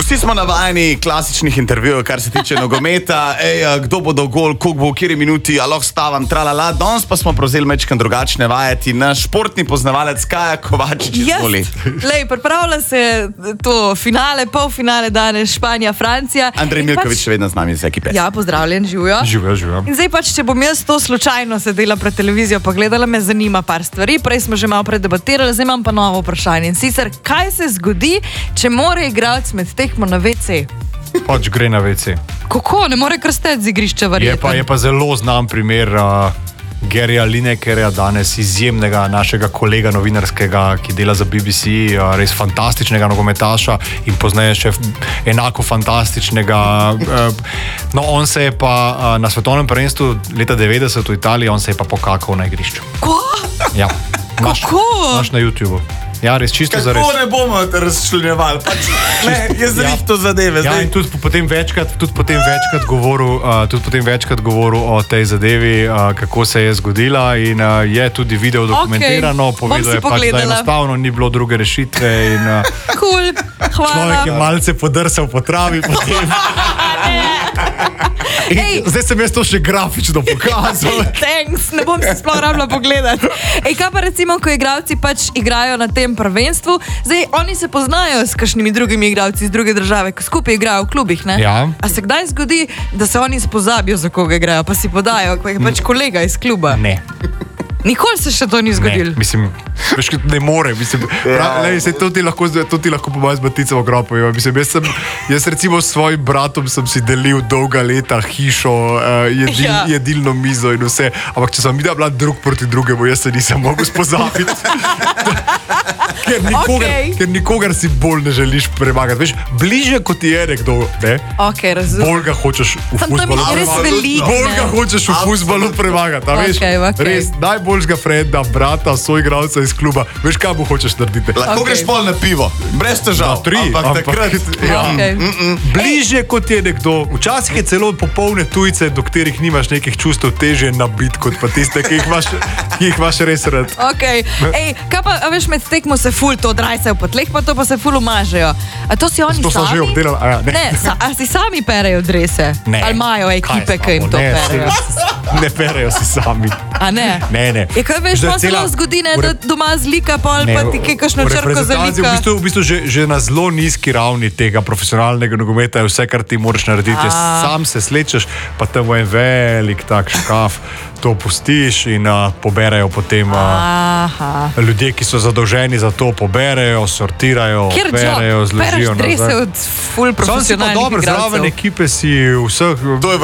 Vsi smo navajeni klasičnih intervjujev, kar se tiče nogometa. Kdo bo dal gol, koliko bo v kateri minuti, a lahko stavam, tralala. Danes pa smo prevzeli mečkan drugačne vajeti. Naš športni poznavalec Kaja Kovačič izvoli. Pripravlja se to finale, polfinale danes Španija-Francija. Andrej Milković še vedno z nami iz ekipe. Ja, pozdravljen, živijo. Živijo. In zdaj če bom jaz to slučajno sedela pred televizijo pogledala, me zanima par stvari. Prej smo že malo predebatirali, zdaj imam pa novo vprašanje. In sicer, kaj se zgodi, če mora igralec med tekmo na WC? Pač gre na WC. Kako? Ne more kar steti z igrišča, verjetno. Je pa zelo znan primer Garyja Linekerja, danes izjemnega našega kolega novinarskega, ki dela za BBC, res fantastičnega nogometaša in pozneje še enako fantastičnega. No, on se je pa na svetovnem prvenstvu leta 90 v Italiji, on se je pa pokakal na igrišču. Ko? Ja. Kako? Imaš na YouTubeu. Ja, res, čisto za res. Kako ne bomo te razčlenjevali? Jaz zavih to zadeve. Ja, in tudi potem večkrat govoril o tej zadevi, kako se je zgodila in je tudi video dokumentirano, povedal je pač, da enostavno ni bilo druge rešitve in Cool, hvala. Človek je malce podrsal po travi potem. Zdaj sem jaz to še grafično pokazal. Thanks, ne bom se sploh rabila pogledati. Kaj pa recimo, ko igralci pač igrajo na tem prvenstvu, zdaj oni se poznajo s kakšnimi drugimi igralci iz druge države, ko skupaj igrajo v klubih, ne? Ja. A se kdaj zgodi, da se oni spozabijo, za koga igrajo, pa si podajo, ko je pač kolega iz kluba? Ne. Nikoli se še to ni zgodilo. Ne, mislim, veš, ne more. To ti lahko pomaga z Maticom Ogropovim. Jaz recimo s svojim bratom sem si delil dolga leta hišo, jedilno mizo in vse. Ampak če sem bila drug proti drugemu, jaz se nisem mogel spozabiti. Ker nikogar si bolj ne želiš premagati. Veš, bliže kot ti je nekdo, ne? Bolj ga hočeš v fuzbalu. Bolj ga hočeš v fuzbalu premagati. Res, najboljšega frenda, brata, soigralca iz kluba. Veš, kaj mu hočeš narediti? Lahko greš pol na pivo, brez težav. Ampak takrat... Bliže kot je nekdo. Včasih je celo popolne tujce, do katerih nimaš nekih čustev, težje nabiti, kot pa tiste, ki jih imaš res rad. Kaj pa, veš, med tekmo se ful to odrajcajo po tleh, pa to pa se ful umažejo. A to si oni sami? To so že obdelali. A si sami perejo drese? Ne. Ali imajo ekipe, ki jim to perejo? Ne perejo si sami. A ne? Ne. Kaj veš, pa se lahko zgodi, da doma zlika, pa ti kaj kakšno črko zalika? V bistvu že na zelo nizki ravni tega profesionalnega nogometa je vse, kar ti moraš narediti. Sam se slečeš, pa tam je en velik tak škaf, to pustiš in poberejo potem ljudje, ki so zadolženi za to, poberejo, sortirajo, berejo, zložijo. Pereš drese od ful profesionalnih igralcev. Zraven ekipe si vseh,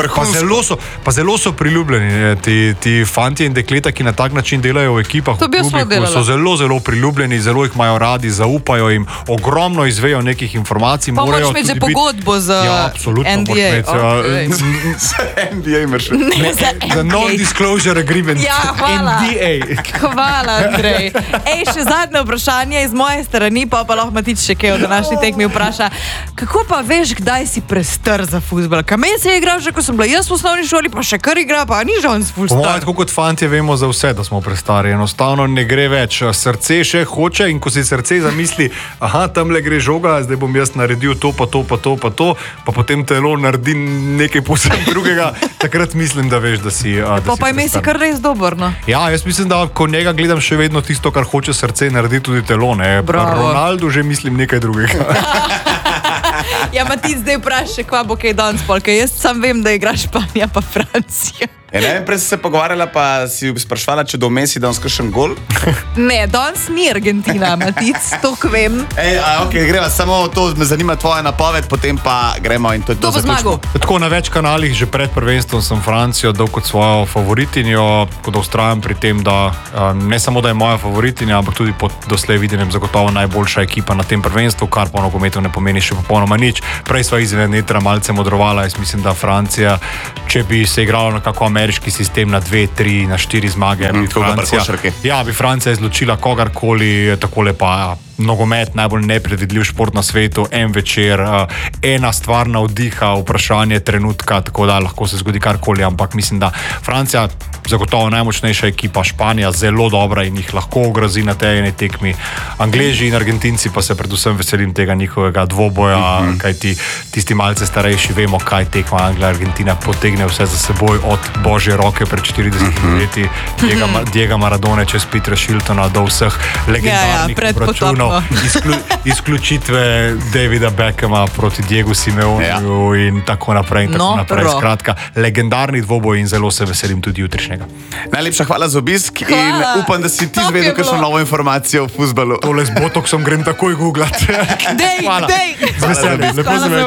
pa zelo so priljubljeni. Ti fantje in dekleta, ki na tak način delajo v ekipah, v klubih, so zelo priljubljeni, zelo jih imajo radi, zaupajo jim, ogromno izvejo nekih informacij. Pa moraš imeti že pogodbo za NDA. NDA imaš. Za non-disclosure agreement. Ja, hvala. NDA. Hvala, Andrej. Še zadnje vprašanje iz moje strani, pa lahko Matič še kaj v današnji tekmi vpraša. Kako pa veš, kdaj si prestar za fuzbal? Kamen se je igral že, ko sem bila jaz v osnovni šoli, pa še kar igra, pa ni že on ful star. Po mojem, tako kot fantje vemo za vse, da smo prestari. Enostavno ne gre več. Srce še hoče in ko si srce zamisli, tamle gre žoga, zdaj bom jaz naredil to, pa potem telo naredi nekaj povsem drugega, takrat mislim, da veš, da si Pa ime si kar res dober, no? Ja, jaz mislim, da ko njega gledam še vedno tisto, kar hoče srce, naredi tudi telo, ne? Ronaldo že mislim nekaj drugega. Ja, Matic, zdaj vprašaj, kva bo kaj danes pol, ker jaz sam vem, da igraš Španija pa Francija. Ne vem, prej si se pogovarjala, pa si sprašvala, če do Messi danes kakšen gol? Ne, danes ni Argentina, Matic, to vem. Greva, samo to me zanima tvoja napoved, potem pa gremo in to je to zaključno. Tako na več kanalih, že pred prvenstvom sem Francijo dal kot svojo favoritinjo, kot da ustrajam pri tem, da ne samo, da je moja favoritinja, ampak tudi po doslej videnem zagotovo najboljša ekipa na tem prvenstvu, kar pa v nogometu ne pomeni še popolnoma nič. Prej sva izven netra malce modrovala, jaz mislim, da Francija, če bi se igrala na kako ameriški sistem na 2, 3, na 4 zmage, bi Francija izločila kogarkoli, takole pa nogomet, najbolj nepredvidljiv šport na svetu, en večer, ena stvar navdiha, vprašanje trenutka, tako da lahko se zgodi karkoli, ampak mislim, da Francija zagotovo najmočnejša ekipa, Španija zelo dobra in jih lahko ogrozi na tej eni tekmi. Angleži in Argentinci pa se predvsem veselim tega njihovega dvoboja, kajti tisti malce starejši vemo, kaj tekma Anglija-Argentina potegne vse za seboj od božje roke pred 40 leti, Diega Maradone čez Petera Shiltona do vseh legendarnih obračunov, izključitve Davida Beckhama proti Diegu Simeoniju in tako naprej. Skratka, legendarni dvoboj in zelo se veselim tudi jutrišnjega. Najlepša hvala za obisk in upam, da si ti zvedel kakšno novo informacijo o fuzbalu. Tole z Botoxom grem takoj googlati. Dej! Z veseljem. Lepo se